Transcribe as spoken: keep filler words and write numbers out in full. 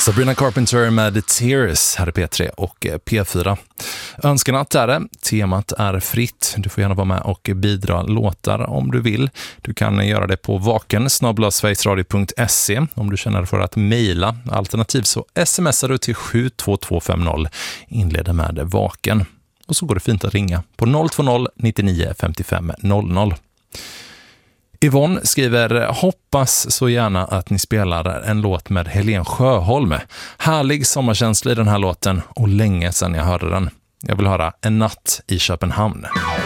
Sabrina Carpenter med Tears här i P tre och P fyra. Önskenatt är det. Temat är fritt. Du får gärna vara med och bidra låtar om du vill. Du kan göra det på vaken snabel-a sverigesradio punkt se om du känner för att mejla. Alternativt så smsar du till sju två två fem noll. Inleder med vaken. Och så går det fint att ringa på noll två noll nittionio femtiofem noll noll. Yvonne skriver, hoppas så gärna att ni spelar en låt med Helen Sjöholm. Härlig sommarkänsla i den här låten och länge sedan jag hörde den. Jag vill höra En natt i Köpenhamn.